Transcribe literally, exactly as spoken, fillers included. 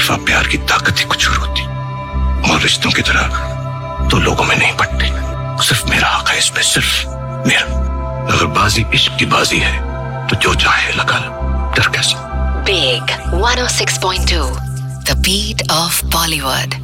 तरफा प्यार की ताकत ही कुछ और होती, और रिश्तों की तरह तो लोगों में नहीं पड़ती। सिर्फ मेरा हक है इसमें, सिर्फ मेरा। अगर बाजी इश्क की बाजी है तो जो चाहे लगा लो, डर कैसा। Big one oh six point two, the beat of Bollywood.